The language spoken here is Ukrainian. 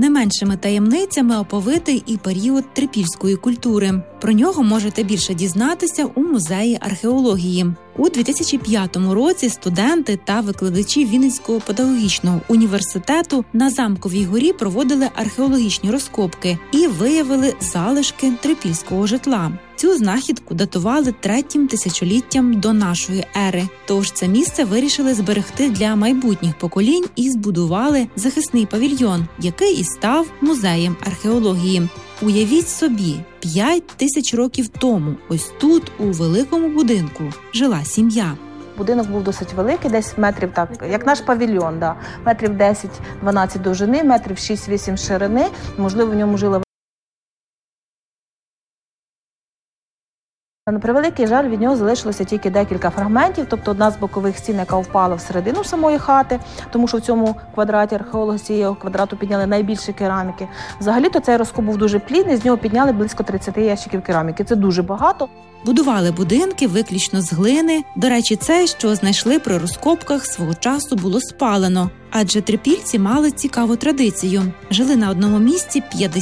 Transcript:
Не меншими таємницями оповитий і період трипільської культури. Про нього можете більше дізнатися у музеї археології. У 2005 році студенти та викладачі Вінницького педагогічного університету на Замковій горі проводили археологічні розкопки і виявили залишки трипільського житла. Цю знахідку датували 3-м тисячоліттям до нашої ери. Тож це місце вирішили зберегти для майбутніх поколінь і збудували захисний павільйон, який і став музеєм археології. Уявіть собі, 5000 років тому ось тут, у великому будинку, жила сім'я. Будинок був досить великий, десь метрів, так, як наш павільйон, да. Метрів 10-12 довжини, метрів 6-8 ширини. Можливо, в ньому жила. На превеликий жаль, від нього залишилося тільки декілька фрагментів, тобто одна з бокових стін, яка впала всередину самої хати, тому що в цьому квадраті археологи з цього квадрату підняли найбільше кераміки. Взагалі-то цей розкоп був дуже плідний, з нього підняли близько 30 ящиків кераміки. Це дуже багато. Будували будинки виключно з глини. До речі, це, що знайшли при розкопках, свого часу було спалено. Адже трипільці мали цікаву традицію. Жили на одному місці 50